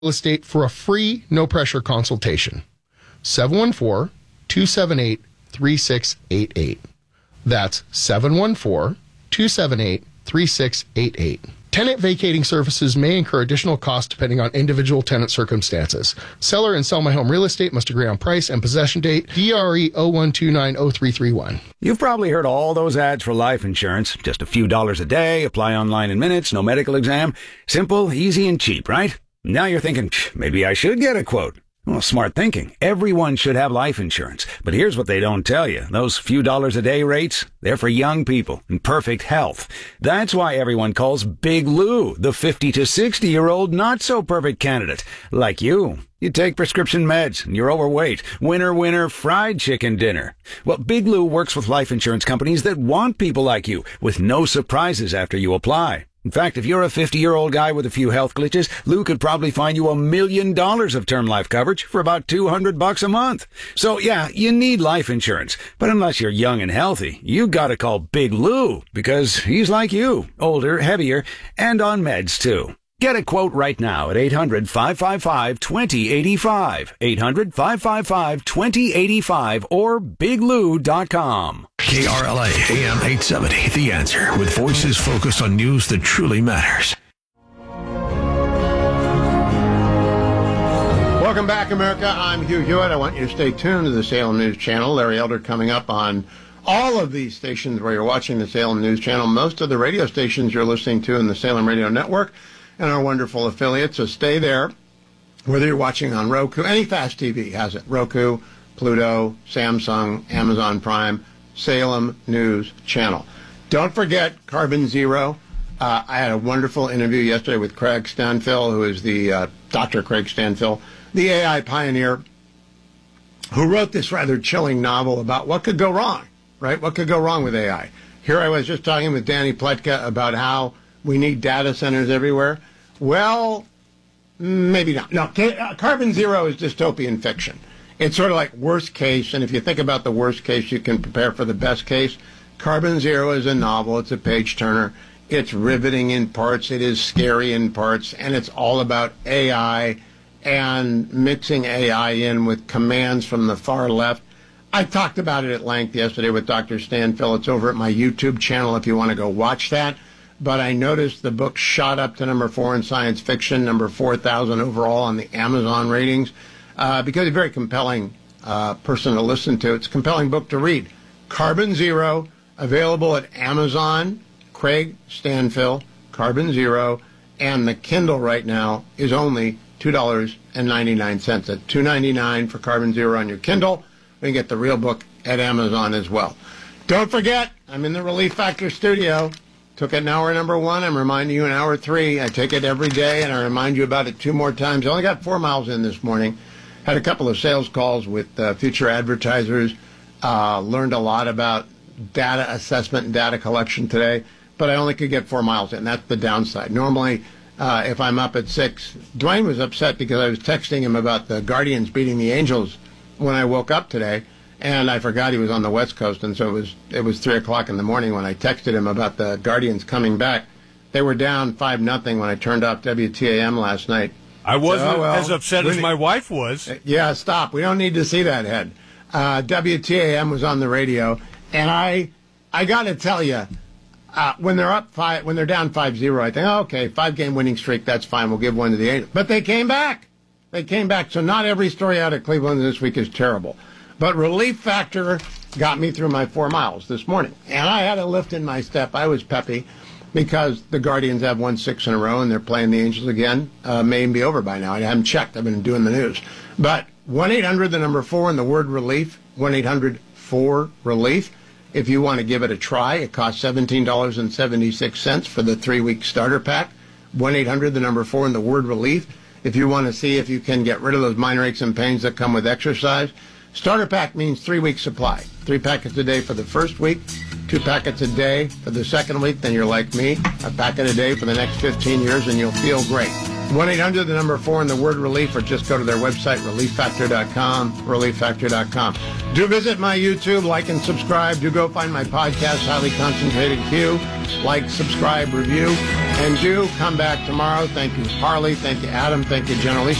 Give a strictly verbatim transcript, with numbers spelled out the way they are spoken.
Estate for a free, no-pressure consultation. seven one four, two seven eight, three six eight eight. That's seven one four, two seven eight, three six eight eight. Tenant vacating services may incur additional costs depending on individual tenant circumstances. Seller and Sell My Home Real Estate must agree on price and possession date. D R E zero one two nine zero three three one. You've probably heard all those ads for life insurance. Just a few dollars a day, apply online in minutes, no medical exam. Simple, easy, and cheap, right? Now you're thinking, maybe I should get a quote. Well, smart thinking. Everyone should have life insurance. But here's what they don't tell you. Those few dollars a day rates, they're for young people in perfect health. That's why everyone calls Big Lou the fifty to sixty-year-old not-so-perfect candidate. Like you. You take prescription meds and you're overweight. Winner, winner, fried chicken dinner. Well, Big Lou works with life insurance companies that want people like you with no surprises after you apply. In fact, if you're a fifty-year-old guy with a few health glitches, Lou could probably find you a million dollars of term life coverage for about two hundred bucks a month. So yeah, you need life insurance. But unless you're young and healthy, you gotta call Big Lou because he's like you, older, heavier, and on meds too. Get a quote right now at eight hundred, five five five, two zero eight five, eight hundred, five five five, two zero eight five, or big lou dot com. K R L A A M eight seventy, The Answer, with voices focused on news that truly matters. Welcome back, America. I'm Hugh Hewitt. I want you to stay tuned to the Salem News Channel. Larry Elder coming up on all of these stations where you're watching the Salem News Channel. Most of the radio stations you're listening to in the Salem Radio Network and our wonderful affiliates. So stay there, whether you're watching on Roku. Any fast T V has it. Roku, Pluto, Samsung, Amazon Prime, Salem News Channel. Don't forget Carbon Zero. Uh, I had a wonderful interview yesterday with Craig Stanfill, who is the uh, Doctor Craig Stanfill, the A I pioneer, who wrote this rather chilling novel about what could go wrong, right? What could go wrong with A I? Here I was just talking with Danny Pletka about how we need data centers everywhere. Well, maybe not. No, Carbon Zero is dystopian fiction. It's sort of like worst case, and if you think about the worst case, you can prepare for the best case. Carbon Zero is a novel. It's a page-turner. It's riveting in parts. It is scary in parts, and it's all about A I and mixing A I in with commands from the far left. I talked about it at length yesterday with Doctor Stanfill. It's over at my YouTube channel if you want to go watch that. But I noticed the book shot up to number four in science fiction, number four thousand overall on the Amazon ratings, uh, because it's a very compelling uh, person to listen to. It's a compelling book to read. Carbon Zero, available at Amazon, Craig Stanfill, Carbon Zero, and the Kindle right now is only two dollars and ninety-nine cents. At two dollars and ninety-nine cents for Carbon Zero on your Kindle. You can get the real book at Amazon as well. Don't forget, I'm in the Relief Factor studio. Took it in hour number one. I'm reminding you in hour three. I take it every day, and I remind you about it two more times. I only got four miles in this morning. Had a couple of sales calls with uh, future advertisers. Uh, learned a lot about data assessment and data collection today, but I only could get four miles in. That's the downside. Normally, uh, if I'm up at six, Dwayne was upset because I was texting him about the Guardians beating the Angels when I woke up today. And I forgot he was on the West Coast, and so it was it was three o'clock in the morning when I texted him about the Guardians coming back. They were down five nothing when I turned off W T A M last night. I wasn't so, oh, well, as upset as my wife was. Yeah, stop. We don't need to see that head. Uh, W T A M was on the radio, and I I got to tell you, uh, when they're up five, when they're down five zero, I think, oh, okay, five game winning streak, that's fine. We'll give one to the Angels. But they came back. They came back. So not every story out of Cleveland this week is terrible. But Relief Factor got me through my four miles this morning. And I had a lift in my step. I was peppy because the Guardians have won six in a row and they're playing the Angels again. Uh, may even be over by now. I haven't checked. I've been doing the news. But one eight hundred, the number four, and the word relief, one eight hundred four relief. If you want to give it a try, it costs seventeen dollars and seventy-six cents for the three-week starter pack. one eight hundred, the number four, and the word relief. If you want to see if you can get rid of those minor aches and pains that come with exercise. Starter pack means three-week supply. Three packets a day for the first week, two packets a day for the second week. Then you're like me, a packet a day for the next fifteen years, and you'll feel great. one eight hundred, the number four, and the word relief, or just go to their website, relief factor dot com, relief factor dot com. Do visit my YouTube, like and subscribe. Do go find my podcast, Highly Concentrated Q. Like, subscribe, review, and do come back tomorrow. Thank you, Harley. Thank you, Adam. Thank you, General Lee.